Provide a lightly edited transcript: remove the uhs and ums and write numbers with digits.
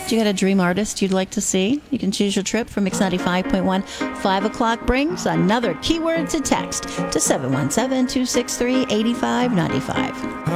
Do you got a dream artist you'd like to see? You can choose your trip from Mix 95.1. 5 o'clock brings another keyword to text to 717-263-8595.